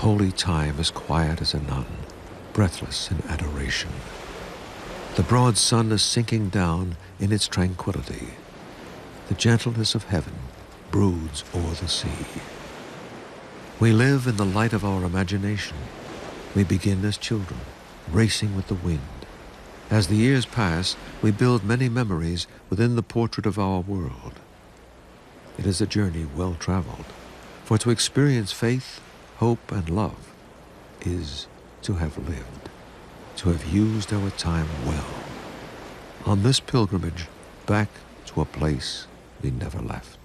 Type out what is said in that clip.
holy time as quiet as a nun, breathless in adoration. The broad sun is sinking down in its tranquility. The gentleness of heaven broods o'er the sea. We live in the light of our imagination. We begin as children, racing with the wind. As the years pass, we build many memories within the portrait of our world. It is a journey well traveled, for to experience faith, hope, and love is to have lived, to have used our time well, on this pilgrimage back to a place we never left.